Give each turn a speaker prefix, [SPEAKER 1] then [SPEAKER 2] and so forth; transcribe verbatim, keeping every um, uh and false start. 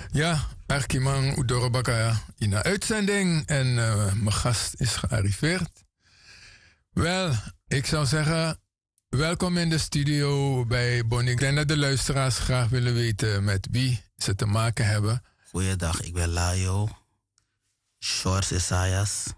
[SPEAKER 1] Ja, Arkimang Udorobaka in de uitzending en uh, mijn gast is gearriveerd. Wel, ik zou zeggen, welkom in de studio bij Bonnie. Ik denk dat de luisteraars graag willen weten met wie ze te maken hebben.
[SPEAKER 2] Goeiedag, ik ben Layo, Shores Isaias,